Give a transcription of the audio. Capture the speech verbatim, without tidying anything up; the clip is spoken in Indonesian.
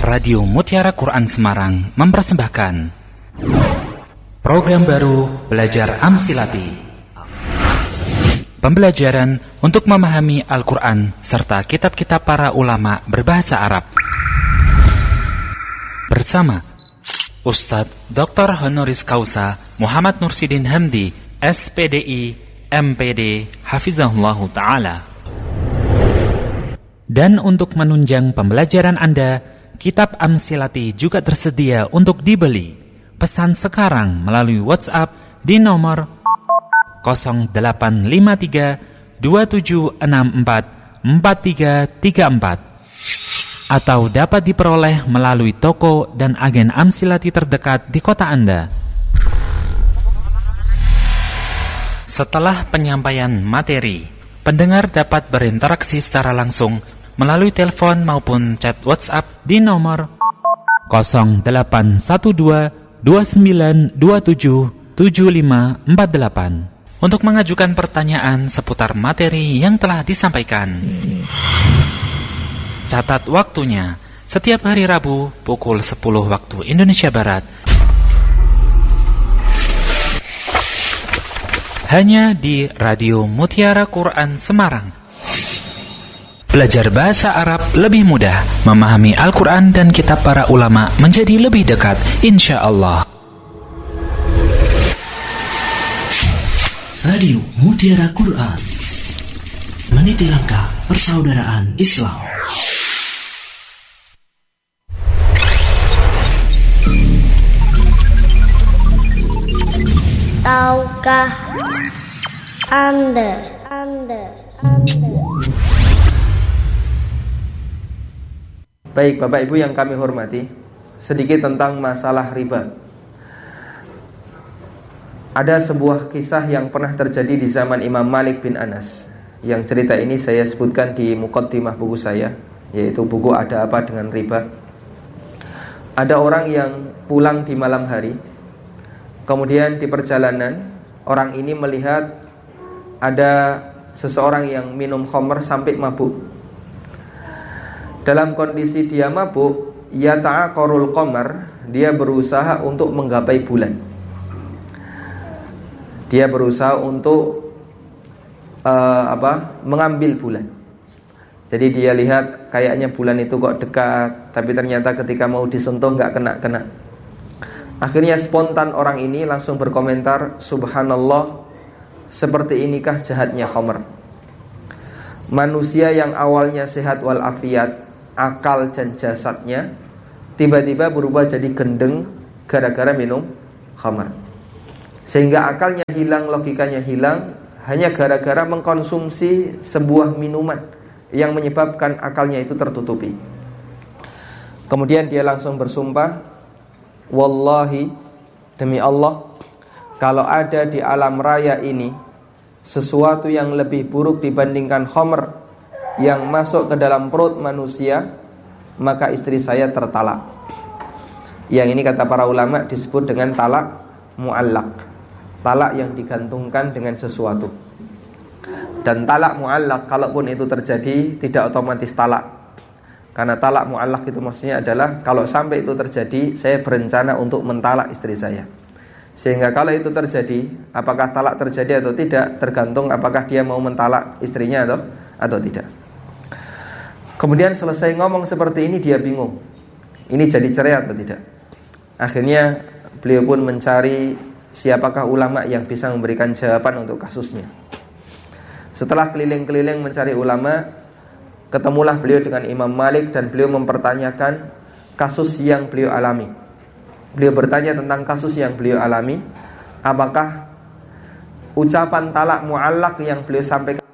Radio Mutiara Quran Semarang mempersembahkan program baru Belajar Amsilati. Pembelajaran untuk memahami Al-Quran serta kitab-kitab para ulama berbahasa Arab. Bersama Ustadz Doktor Honoris Causa Muhammad Nursidin Hamdi, S P D I, M P D, Hafizahullahu Ta'ala. Dan untuk menunjang pembelajaran Anda, kitab Amsilati juga tersedia untuk dibeli. Pesan sekarang melalui WhatsApp di nomor nol delapan lima tiga dua tujuh enam empat empat tiga tiga empat atau dapat diperoleh melalui toko dan agen Amsilati terdekat di kota Anda. Setelah penyampaian materi, pendengar dapat berinteraksi secara langsung melalui telepon maupun chat WhatsApp di nomor nol delapan satu dua dua sembilan dua tujuh tujuh lima empat delapan untuk mengajukan pertanyaan seputar materi yang telah disampaikan. Catat waktunya, setiap hari Rabu pukul sepuluh waktu Indonesia Barat. Hanya di Radio Mutiara Quran Semarang. Belajar bahasa Arab lebih mudah, memahami Al-Quran dan kitab para ulama menjadi lebih dekat, insya Allah. Radio Mutiara Quran, meniti langkah persaudaraan Islam. Tahukah Anda, Anda, Anda. Baik Bapak Ibu yang kami hormati, sedikit tentang masalah riba. Ada sebuah kisah yang pernah terjadi di zaman Imam Malik bin Anas. Yang cerita ini saya sebutkan di muqaddimah buku saya, yaitu buku Ada Apa Dengan Riba. Ada orang yang pulang di malam hari, kemudian di perjalanan orang ini melihat ada seseorang yang minum khamr sampai mabuk. Dalam kondisi dia mabuk, yata'aqarul qamar, dia berusaha untuk menggapai bulan. Dia berusaha untuk uh, apa? mengambil bulan. Jadi dia lihat kayaknya bulan itu kok dekat, tapi ternyata ketika mau disentuh nggak kena-kena. Akhirnya spontan orang ini langsung berkomentar, subhanallah, seperti inikah jahatnya khamr. Manusia yang awalnya sehat walafiat, akal dan jasadnya tiba-tiba berubah jadi gendeng gara-gara minum khamr. Sehingga akalnya hilang, logikanya hilang, hanya gara-gara mengkonsumsi sebuah minuman yang menyebabkan akalnya itu tertutupi. Kemudian dia langsung bersumpah, wallahi, demi Allah, kalau ada di alam raya ini sesuatu yang lebih buruk dibandingkan khamr yang masuk ke dalam perut manusia, maka istri saya tertalak. Yang ini kata para ulama disebut dengan talak mu'allaq, talak yang digantungkan dengan sesuatu. Dan talak mu'allaq, kalaupun itu terjadi, tidak otomatis talak. Karena talak mu'allaq itu maksudnya adalah kalau sampai itu terjadi, saya berencana untuk mentalak istri saya. Sehingga kalau itu terjadi, apakah talak terjadi atau tidak, tergantung apakah dia mau mentalak istrinya atau atau tidak. Kemudian selesai ngomong seperti ini, dia bingung, ini jadi cerai atau tidak. Akhirnya beliau pun mencari siapakah ulama yang bisa memberikan jawaban untuk kasusnya. Setelah keliling-keliling mencari ulama, ketemulah beliau dengan Imam Malik dan beliau mempertanyakan kasus yang beliau alami. Beliau bertanya tentang kasus yang beliau alami, apakah ucapan talak mu'allaq yang beliau sampaikan